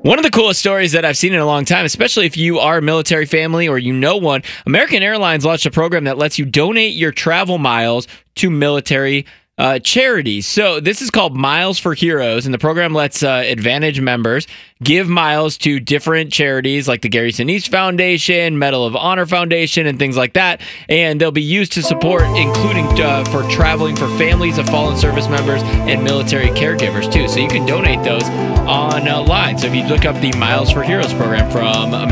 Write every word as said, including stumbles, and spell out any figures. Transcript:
One of the coolest stories that I've seen in a long time, especially if you are a military family or you know one, American Airlines launched a program that lets you donate your travel miles to military uh, charities. So this is called Miles for Heroes, and the program lets uh, Advantage members give miles to different charities like the Gary Sinise Foundation, Medal of Honor Foundation, and things like that. And they'll be used to support, including uh, for traveling for families of fallen service members and military caregivers, too. So you can donate those online. So if you look up the Miles for Heroes program from American